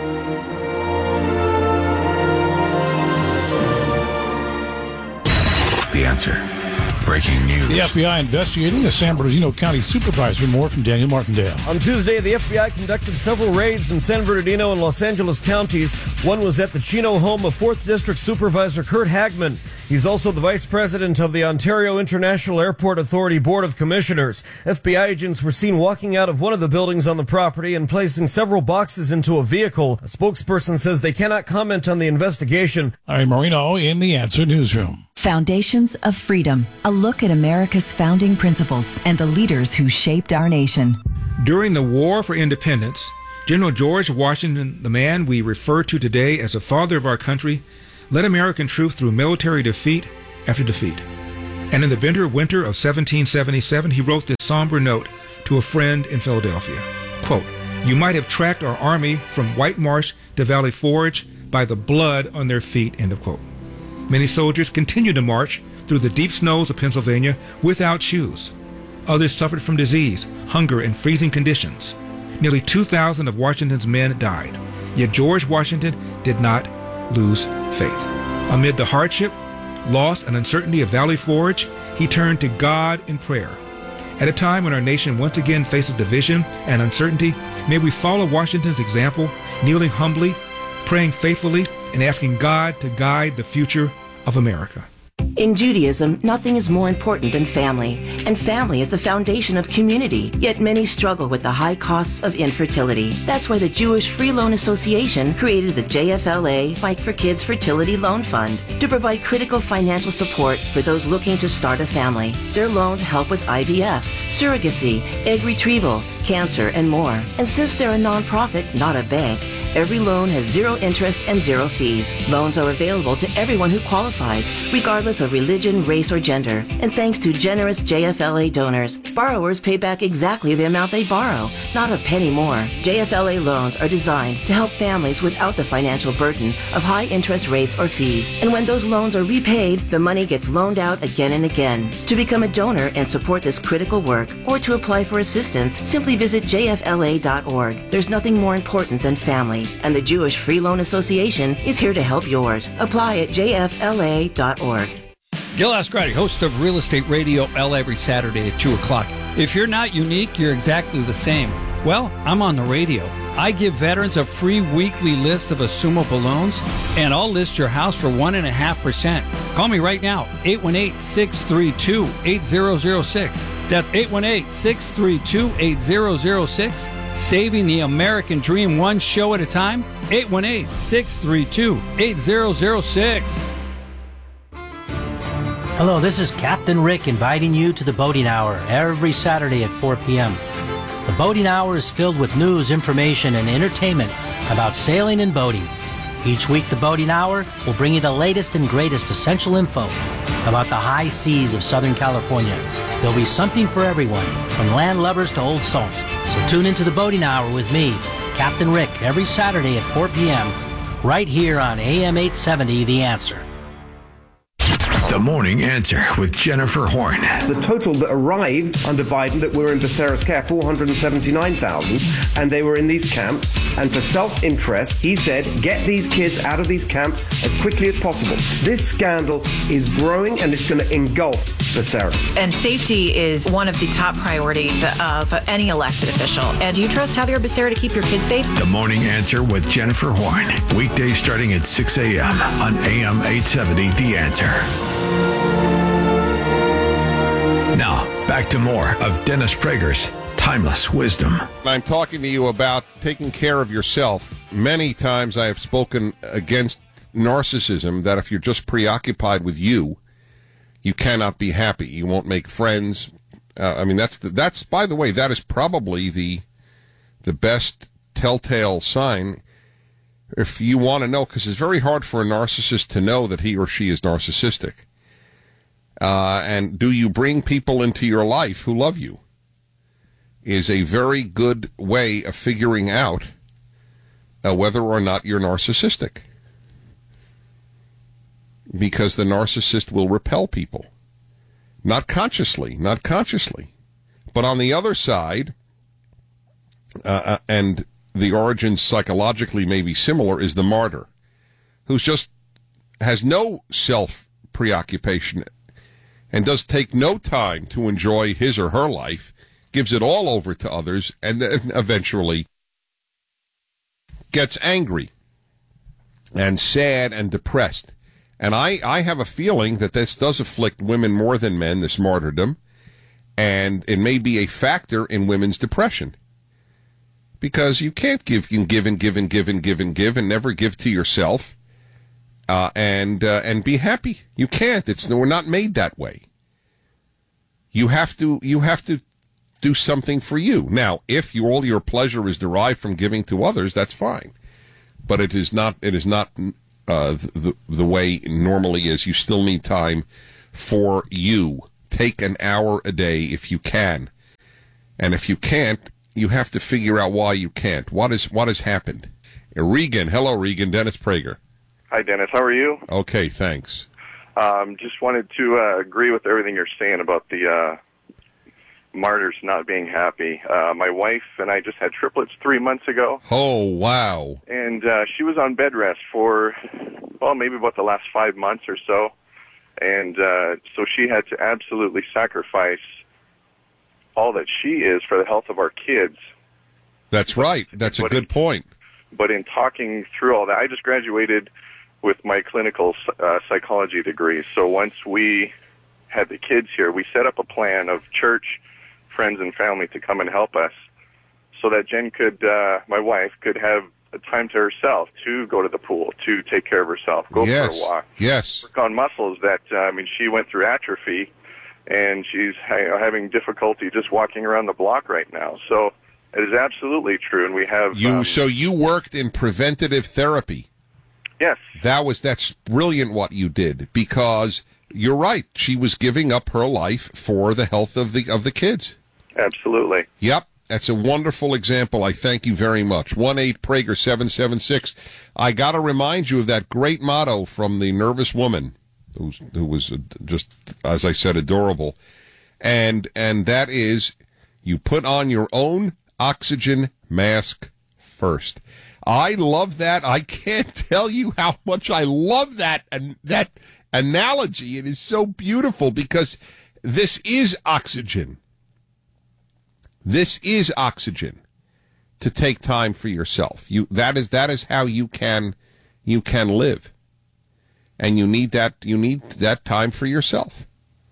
The Answer. Breaking news.
The F B I investigating the San Bernardino County Supervisor. More from Daniel Martindale.
On Tuesday, the F B I conducted several raids in San Bernardino and Los Angeles counties. One was at the Chino home of fourth District Supervisor Kurt Hagman. He's also the vice president of the Ontario International Airport Authority Board of Commissioners. F B I agents were seen walking out of one of the buildings on the property and placing several boxes into a vehicle. A spokesperson says they cannot comment on the investigation.
Larry Marino in the Answer Newsroom.
Foundations of Freedom, a look at America's founding principles and the leaders who shaped our nation. During the War for Independence, General George Washington, the man we refer to today as the father of our country, led American troops through military defeat after defeat. And in the bitter winter of seventeen seventy-seven, he wrote this somber note to a friend in Philadelphia. Quote, "You might have tracked our army from White Marsh to Valley Forge by the blood on their feet," end of quote. Many soldiers continued to march through the deep snows of Pennsylvania without shoes. Others suffered from disease, hunger, and freezing conditions. Nearly two thousand of Washington's men died. Yet George Washington did not lose faith. Amid the hardship, loss, and uncertainty of Valley Forge, he turned to God in prayer. At a time when our nation once again faces division and uncertainty, may we follow Washington's example, kneeling humbly, praying faithfully, and asking God to guide the future of America.
In Judaism, nothing is more important than family, and family is the foundation of community, yet many struggle with the high costs of infertility. That's why the Jewish Free Loan Association created the J F L A Fight for Kids Fertility Loan Fund to provide critical financial support for those looking to start a family. Their loans help with I V F, surrogacy, egg retrieval, cancer, and more. And since they're a nonprofit, not a bank, every loan has zero interest and zero fees. Loans are available to everyone who qualifies, regardless of religion, race, or gender. And thanks to generous J F L A donors, borrowers pay back exactly the amount they borrow, not a penny more. J F L A loans are designed to help families without the financial burden of high interest rates or fees. And when those loans are repaid, the money gets loaned out again and again. To become a donor and support this critical work, or to apply for assistance, simply visit J F L A dot org. There's nothing more important than family, and the Jewish Free Loan Association is here to help yours. Apply at J F L A dot org.
Gil Ascardi, host of Real Estate Radio L every Saturday at two o'clock. If you're not unique, you're exactly the same. Well, I'm on the radio. I give veterans a free weekly list of assumable loans, and I'll list your house for one point five percent. Call me right now, eight one eight, six three two, eight zero zero six. That's eight one eight, six three two, eight zero zero six. Saving the American dream one show at a time, eight one eight, six three two, eight zero zero six.
Hello, this is Captain Rick inviting you to the Boating Hour every Saturday at four p.m. The Boating Hour is filled with news, information, and entertainment about sailing and boating. Each week, the Boating Hour will bring you the latest and greatest essential info about the high seas of Southern California. There'll be something for everyone, from land lubbers to old salts. So tune into the Boating Hour with me, Captain Rick, every Saturday at four p.m. right here on A M eight seventy, The Answer.
The Morning Answer with Jennifer Horn.
The total that arrived under Biden that were in Becerra's care, four hundred seventy-nine thousand, and they were in these camps. And for self-interest, he said, get these kids out of these camps as quickly as possible. This scandal is growing, and it's going to engulf Becerra.
And safety is one of the top priorities of any elected official. And do you trust Javier Becerra to keep your kids safe?
The Morning Answer with Jennifer Horn. Weekdays starting at six a.m. on A M eight seventy, The Answer. Now, back to more of Dennis Prager's Timeless Wisdom.
I'm talking to you about taking care of yourself. Many times I have spoken against narcissism, that if you're just preoccupied with you, you cannot be happy. You won't make friends. Uh, I mean, that's, the, that's, by the way, that is probably the the best telltale sign if you want to know, because it's very hard for a narcissist to know that he or she is narcissistic. Uh, and do you bring people into your life who love you is a very good way of figuring out uh, whether or not you're narcissistic. Because the narcissist will repel people. Not consciously, not consciously. But on the other side, uh, and the origins psychologically may be similar, is the martyr, who's just has no self-preoccupation and does take no time to enjoy his or her life, gives it all over to others, and then eventually gets angry and sad and depressed. And I, I have a feeling that this does afflict women more than men, this martyrdom, and it may be a factor in women's depression. Because you can't give and give and give and give and give and give and never give to yourself uh, and uh, and be happy. You can't. It's we're not made that way. You have to you have to do something for you. Now, if you, all your pleasure is derived from giving to others, that's fine. But it is not, it is not uh, the, the way it normally is. You still need time for you. Take an hour a day if you can. And if you can't, you have to figure out why you can't. What is what has happened? Regan, hello, Regan. Dennis Prager.
Hi, Dennis. How are you?
Okay, thanks.
Um, just wanted to uh, agree with everything you're saying about the uh, martyrs not being happy. Uh, my wife and I just had triplets three months ago.
Oh, wow.
And uh, she was on bed rest for, well, maybe about the last five months or so. And uh, so she had to absolutely sacrifice all that she is for the health of our kids.
That's right. That's a
but
good
in,
point.
But in talking through all that, I just graduated with my clinical uh, psychology degree. So once we had the kids here, we set up a plan of church, friends, and family to come and help us so that Jen could, uh, my wife, could have time to herself to go to the pool, to take care of herself, go
yes.
for a walk.
Yes.
Work on muscles that, uh, I mean, she went through atrophy, and she's ha- having difficulty just walking around the block right now. So it is absolutely true, and we have...
You
um,
So you worked in preventative therapy.
Yes.
That was, that's brilliant what you did, because you're right. She was giving up her life for the health of the of the kids.
Absolutely.
Yep. That's a wonderful example. I thank you very much. one eight Prager seven seven six. I got to remind you of that great motto from the Nervous Woman, who's, who was just, as I said, adorable. And and that is, you put on your own oxygen mask first. I love that. I can't tell you how much I love that and that analogy. It is so beautiful because this is oxygen. This is oxygen. To take time for yourself. You that is that is how you can you can live. And you need that you need that time for yourself.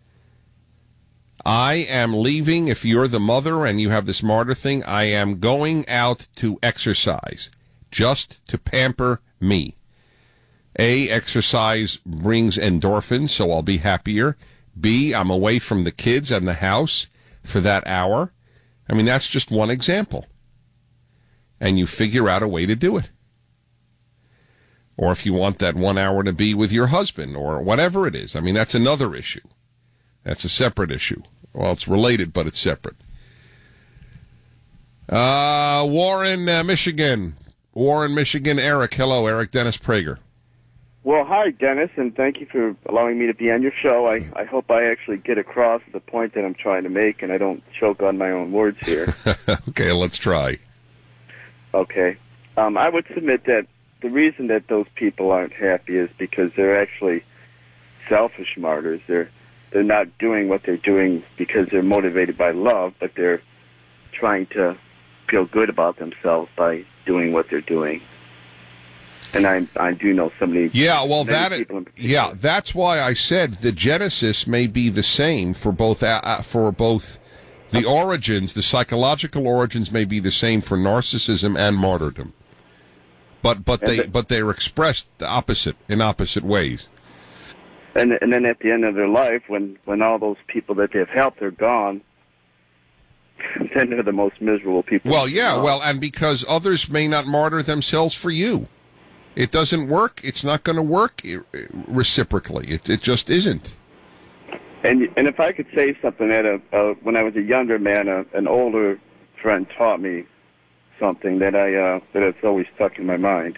I am leaving. If you're the mother and you have this martyr thing, I am going out to exercise. Just to pamper me. A, exercise brings endorphins, so I'll be happier. B, I'm away from the kids and the house for that hour. I mean, that's just one example. And you figure out a way to do it. Or if you want that one hour to be with your husband or whatever it is. I mean, that's another issue. That's a separate issue. Well, it's related, but it's separate. Uh, Warren, uh, Michigan. Warren, Michigan. Eric. Hello, Eric. Dennis Prager.
Well, hi, Dennis, and thank you for allowing me to be on your show. I, I hope I actually get across the point that I'm trying to make and I don't choke on my own words here.
Okay, let's try.
Okay. Um, I would submit that the reason that those people aren't happy is because they're actually selfish martyrs. They're, they're not doing what they're doing because they're motivated by love, but they're trying to feel good about themselves by doing what they're doing. And I I do know some of these.
Yeah, well, that
people
yeah, that's why I said the genesis may be the same for both uh, for both the origins, the psychological origins may be the same for narcissism and martyrdom. But but they but they're expressed opposite in opposite ways.
And and then at the end of their life, when when all those people that they've helped are gone, then they're the most miserable people.
Well, yeah, well, and because others may not martyr themselves for you. It doesn't work. It's not going to work reciprocally. It it just isn't.
And and if I could say something, that a, uh, when I was a younger man, a, an older friend taught me something that I uh, that it's always stuck in my mind.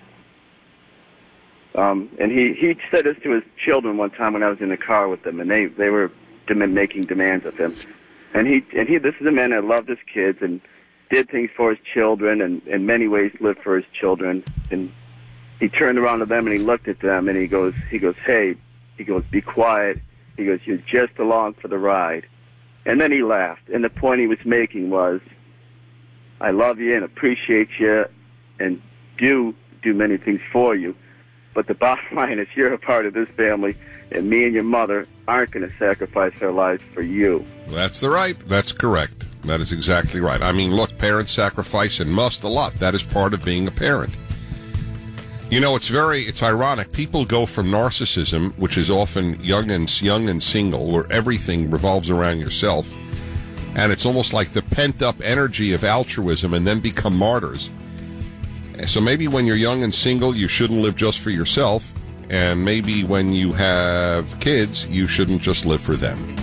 Um, and he, he said this to his children one time when I was in the car with them, and they, they were dem- making demands of him. And he and he this is a man that loved his kids and did things for his children, and in many ways lived for his children. And he turned around to them and he looked at them and he goes, he goes, hey, he goes, be quiet. He goes, you're just along for the ride. And then he laughed. And the point he was making was, I love you and appreciate you and do do many things for you. But the bottom line is you're a part of this family, and me and your mother aren't going to sacrifice our lives for you.
That's the right. That's correct. That is exactly right. I mean, look, parents sacrifice and must a lot. That is part of being a parent. You know, it's very, it's ironic. People go from narcissism, which is often young and young and single, where everything revolves around yourself, And it's almost like the pent-up energy of altruism and then become martyrs. So maybe when you're young and single, you shouldn't live just for yourself. And maybe when you have kids, you shouldn't just live for them.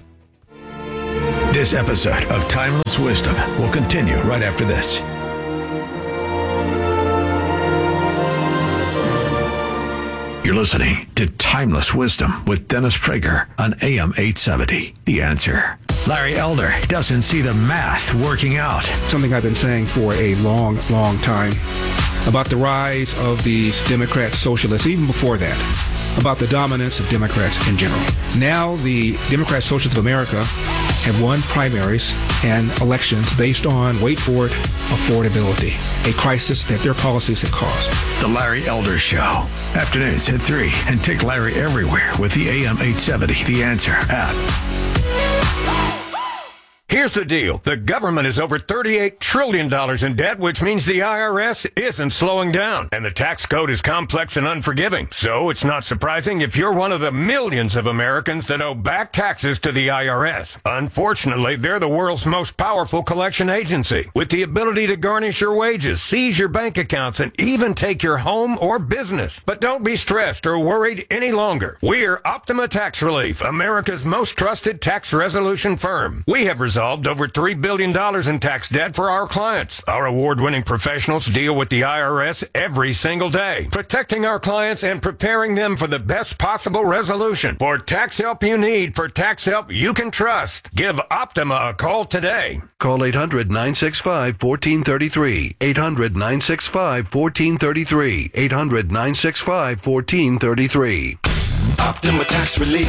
This episode of Timeless Wisdom will continue right after this. You're listening to Timeless Wisdom with Dennis Prager on A M eight seventy. The Answer. Larry Elder doesn't see the math working out.
Something I've been saying for a long, long time about the rise of these Democrat socialists, even before that, about the dominance of Democrats in general. Now the Democrat Socialists of America have won primaries and elections based on, wait for it, affordability, a crisis that their policies have caused.
The Larry Elder Show. Afternoons at three, and take Larry everywhere with the A M eight seventy The Answer app.
Here's the deal. The government is over thirty-eight trillion dollars in debt, which means the I R S isn't slowing down. And the tax code is complex and unforgiving. So it's not surprising if you're one of the millions of Americans that owe back taxes to the I R S. Unfortunately, they're the world's most powerful collection agency, with the ability to garnish your wages, seize your bank accounts, and even take your home or business. But don't be stressed or worried any longer. We're Optima Tax Relief, America's most trusted tax resolution firm. We have resolved over three billion dollars in tax debt for our clients. Our award-winning professionals deal with the I R S every single day, protecting our clients and preparing them for the best possible resolution. For tax help you need, for tax help you can trust, give Optima a call today.
Call eight hundred, nine six five, one four three three. eight hundred, nine six five, one four three three. eight hundred, nine six five, one four three three.
Optima Tax Relief.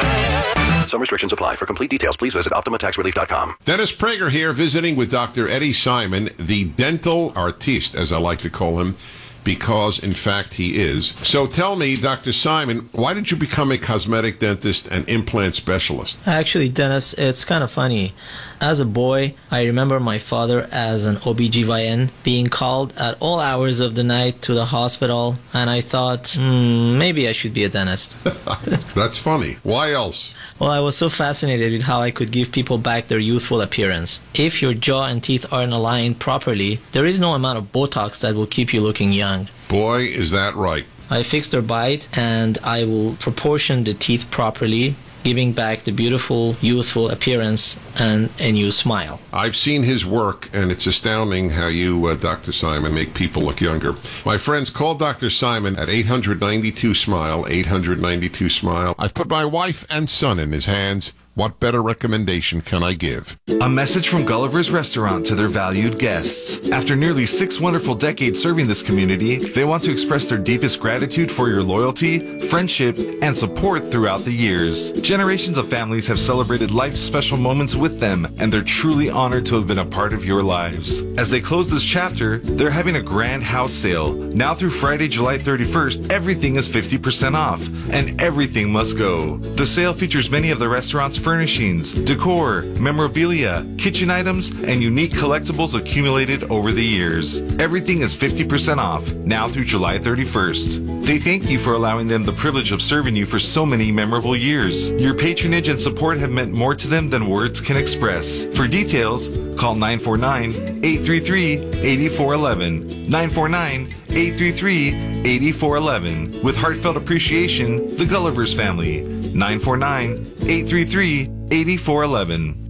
Some restrictions apply. For complete details, please visit Optima Tax Relief dot com.
Dennis Prager here, visiting with Doctor Eddie Simon, the dental artiste, as I like to call him, because, in fact, he is. So tell me, Doctor Simon, why did you become a cosmetic dentist and implant specialist?
Actually, Dennis, it's kind of funny. As a boy, I remember my father as an O B G Y N being called at all hours of the night to the hospital, and I thought, hmm, maybe I should be a dentist.
That's funny. Why else?
Well, I was so fascinated with how I could give people back their youthful appearance. If your jaw and teeth aren't aligned properly, there is no amount of Botox that will keep you looking young.
Boy, is that right.
I fix their bite, and I will proportion the teeth properly, giving back the beautiful, youthful appearance and a new smile.
I've seen his work, and it's astounding how you, uh, Doctor Simon, make people look younger. My friends, call Doctor Simon at eight hundred, ninety-two, SMILE, eight hundred, ninety-two, SMILE. I've put my wife and son in his hands. What better recommendation can I give?
A message from Gulliver's Restaurant to their valued guests. After nearly six wonderful decades serving this community, they want to express their deepest gratitude for your loyalty, friendship, and support throughout the years. Generations of families have celebrated life's special moments with them, and they're truly honored to have been a part of your lives. As they close this chapter, they're having a grand house sale. Now through Friday, July thirty-first, everything is fifty percent off, and everything must go. The sale features many of the restaurant's furnishings, decor, memorabilia, kitchen items, and unique collectibles accumulated over the years. Everything is fifty percent off, now through July thirty-first. They thank you for allowing them the privilege of serving you for so many memorable years. Your patronage and support have meant more to them than words can express. For details, call nine four nine, eight three three, eight four one one, nine four nine, eight three three, eight four one one. With heartfelt appreciation, the Gulliver's family. nine four nine, eight three three, eight four one one.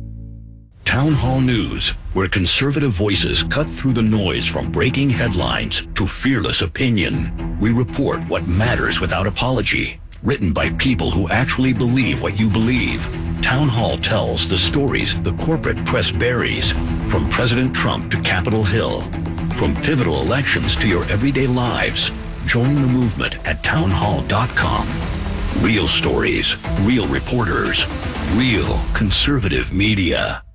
Town Hall News, where conservative voices cut through the noise from breaking headlines to fearless opinion. We report what matters without apology. Written by people who actually believe what you believe. Town Hall tells the stories the corporate press buries, from President Trump to Capitol Hill. From pivotal elections to your everyday lives. Join the movement at town hall dot com. Real stories, real reporters, real conservative media.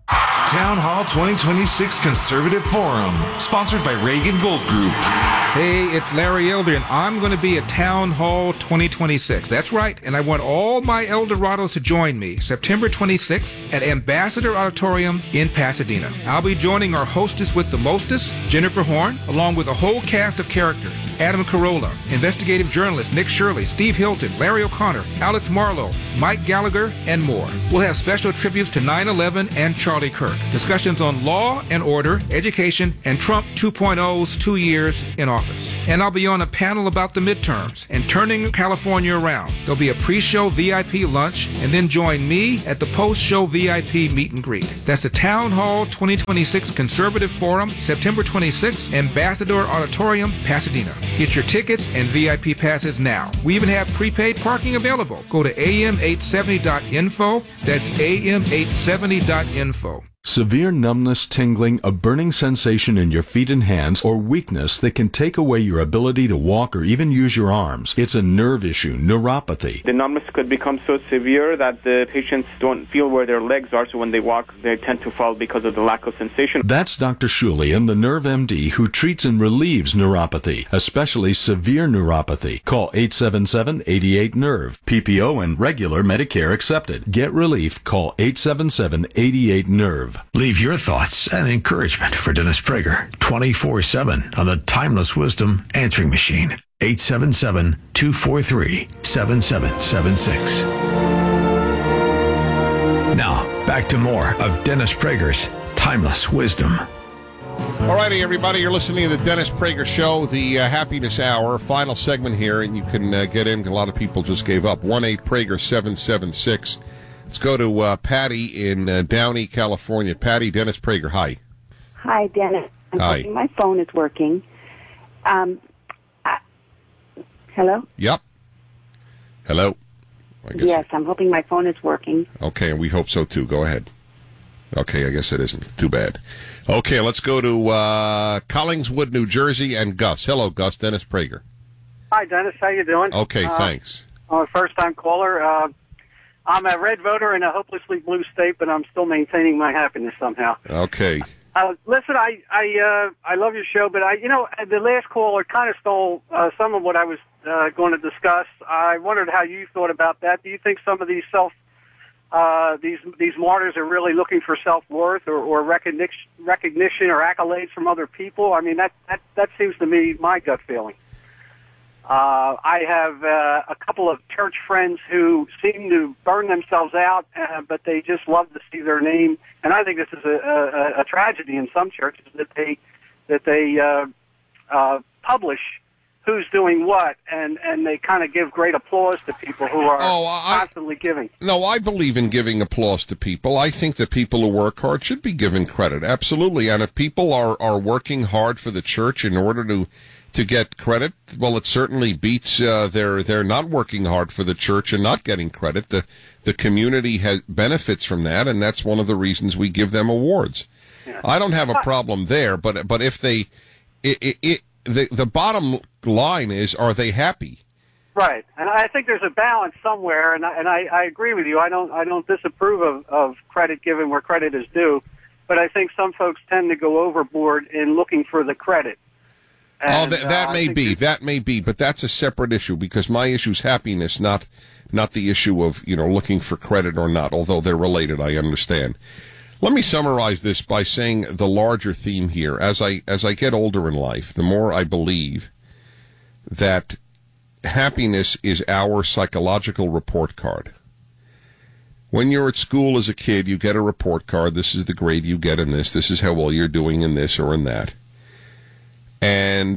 Town Hall twenty twenty-six Conservative Forum, sponsored by Reagan Gold Group.
Hey, it's Larry Elder, and I'm going to be at Town Hall twenty twenty-six. That's right, and I want all my Eldorados to join me September twenty-sixth at Ambassador Auditorium in Pasadena. I'll be joining our hostess with the mostest, Jennifer Horn, along with a whole cast of characters. Adam Carolla, investigative journalist Nick Shirley, Steve Hilton, Larry O'Connor, Alex Marlowe, Mike Gallagher, and more. We'll have special tributes to nine eleven and Charlie Kirk, discussions on law and order, education, and Trump two point oh's two years in office. And I'll be on a panel about the midterms and turning California around. There'll be a pre-show V I P lunch, and then join me at the post-show V I P meet and greet. That's the Town Hall twenty twenty-six Conservative Forum, September twenty-sixth, Ambassador Auditorium, Pasadena. Get your tickets and V I P passes now. We even have prepaid parking available. Go to A M eight seventy dot info. That's A M eight seventy dot info.
Severe numbness, tingling, a burning sensation in your feet and hands, or weakness that can take away your ability to walk or even use your arms. It's a nerve issue, neuropathy.
The numbness could become so severe that the patients don't feel where their legs are, so when they walk, they tend to fall because of the lack of sensation.
That's Doctor Shulian, the Nerve M D, who treats and relieves neuropathy, especially severe neuropathy. Call eight seven seven, eight eight, nerve. P P O and regular Medicare accepted. Get relief. Call eight seven seven, eight eight, nerve.
Leave your thoughts and encouragement for Dennis Prager twenty-four seven on the Timeless Wisdom answering machine. eight seven seven, two four three, seven seven seven six. Now, back to more of Dennis Prager's Timeless Wisdom.
All righty, everybody, you're listening to the Dennis Prager Show, the uh, Happiness Hour, final segment here, and you can uh, get in. A lot of people just gave up. one eight Prager seven seven six. Let's go to uh, Patty in uh, Downey, California. Patty, Dennis Prager, hi.
Hi, Dennis. I'm
Hi.
hoping my phone is working. Um, I, hello?
Yep. Hello? I guess.
Yes, I'm hoping my phone is working.
Okay, and we hope so, too. Go ahead. Okay, I guess it isn't. Too bad. Okay, let's go to uh, Collingswood, New Jersey, and Gus. Hello, Gus. Dennis Prager.
Hi, Dennis. How you doing?
Okay,
uh,
thanks.
I'm a first-time caller. Uh, I'm a red voter in a hopelessly blue state, but I'm still maintaining my happiness somehow.
Okay.
Uh, listen, I I uh, I love your show, but I you know the last caller kind of stole uh, some of what I was uh, going to discuss. I wondered how you thought about that. Do you think some of these self uh, these these martyrs are really looking for self worth or, or recognition recognition or accolades from other people? I mean that that that seems to me my gut feeling. Uh, I have uh, a couple of church friends who seem to burn themselves out, uh, but they just love to see their name. And I think this is a, a, a tragedy in some churches that they that they uh, uh, publish who's doing what, and, and they kind of give great applause to people who are
oh, I,
constantly giving.
No, I believe in giving applause to people. I think that people who work hard should be given credit, absolutely. And if people are, are working hard for the church in order to to get credit, well, it certainly beats uh, their they're not working hard for the church and not getting credit. The the community has benefits from that, and that's one of the reasons we give them awards. Yeah. I don't have a problem there, but but if they, it, it, it the the bottom line is, are they happy?
Right, and I think there's a balance somewhere, and I, and I, I agree with you. I don't I don't disapprove of, of credit given where credit is due, but I think some folks tend to go overboard in looking for the credit. And,
oh, th- that
uh,
may be, that may be, but that's a separate issue because my issue is happiness, not not the issue of, you know, looking for credit or not, although they're related, I understand. Let me summarize this by saying the larger theme here. As I as I get older in life, the more I believe that happiness is our psychological report card. When you're at school as a kid, you get a report card. This is the grade you get in this. This is how well you're doing in this or in that. And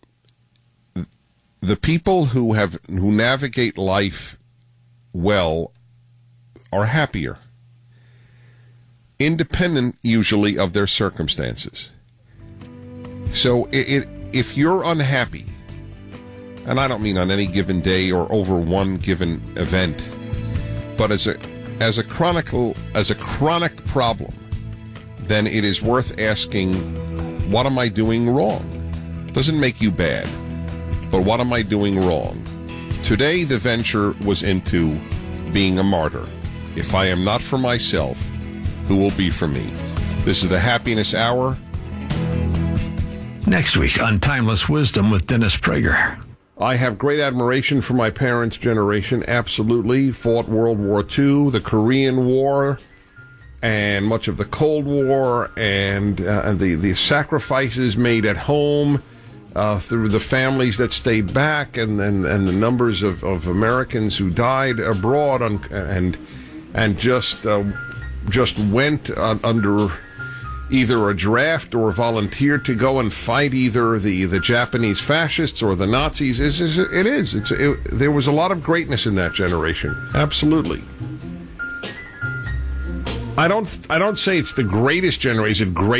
the people who have who navigate life well are happier, independent usually of their circumstances. So it, it, if you're unhappy, and I don't mean on any given day or over one given event, but as a as a chronicle as a chronic problem, then it is worth asking, what am I doing wrong? Doesn't make you bad, but what am I doing wrong? Today, the venture was into being a martyr. If I am not for myself, who will be for me? This is the Happiness Hour.
Next week on Timeless Wisdom with Dennis Prager.
I have great admiration for my parents' generation, absolutely. Fought World War Two, the Korean War, and much of the Cold War, and uh, the, the sacrifices made at home uh, through the families that stayed back, and, and, and the numbers of, of Americans who died abroad on, and and just uh, just went uh, under either a draft or volunteered to go and fight either the, the Japanese fascists or the Nazis. It is. It is. It's, it, there was a lot of greatness in that generation. Absolutely. I don't. I don't say it's the greatest generation. Great.